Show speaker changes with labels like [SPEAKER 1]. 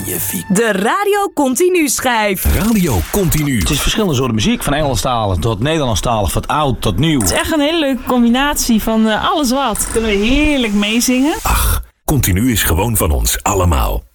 [SPEAKER 1] Magnifiek.
[SPEAKER 2] De Radio Continu schijf.
[SPEAKER 1] Radio Continu.
[SPEAKER 3] Het is verschillende soorten muziek, van Engelstalig tot Nederlandstalig, van oud tot nieuw.
[SPEAKER 4] Het is echt een hele leuke combinatie van alles wat. Kunnen we heerlijk meezingen.
[SPEAKER 1] Ach, Continu is gewoon van ons allemaal.